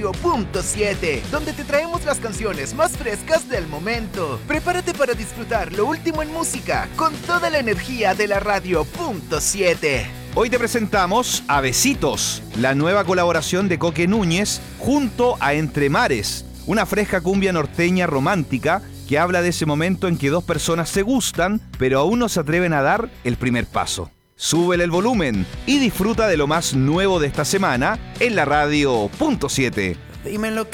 Punto 7, donde te traemos las canciones más frescas del momento. Prepárate para disfrutar lo último en música con toda la energía de la radio Punto 7. Hoy te presentamos a Besitos, la nueva colaboración de Coque Núñez junto a Entre Mares, una fresca cumbia norteña romántica que habla de ese momento en que dos personas se gustan, pero aún no se atreven a dar el primer paso. Súbele el volumen y disfruta de lo más nuevo de esta semana en la radio Punto 7. Dime lo que